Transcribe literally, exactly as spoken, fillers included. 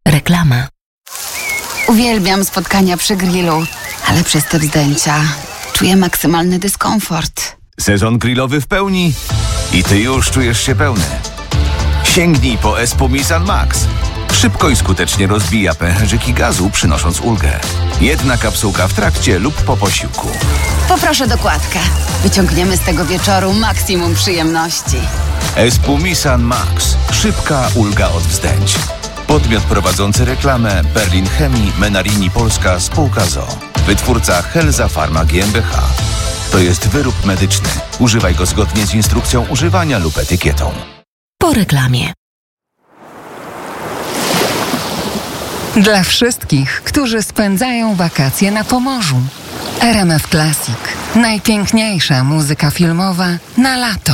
Reklama. Uwielbiam spotkania przy grillu, ale przez te wzdęcia czuję maksymalny dyskomfort. Sezon grillowy w pełni i ty już czujesz się pełny. Sięgnij po Espumisan Max. Szybko i skutecznie rozbija pęcherzyki gazu, przynosząc ulgę. Jedna kapsułka w trakcie lub po posiłku. Poproszę dokładkę. Wyciągniemy z tego wieczoru maksimum przyjemności. Espumisan Max. Szybka ulga od wzdęć. Podmiot prowadzący reklamę Berlin Chemii Menarini Polska Spółka z o o. Wytwórca Helza Pharma G m b H. To jest wyrób medyczny. Używaj go zgodnie z instrukcją używania lub etykietą. Po reklamie. Dla wszystkich, którzy spędzają wakacje na Pomorzu. R M F Classic. Najpiękniejsza muzyka filmowa na lato.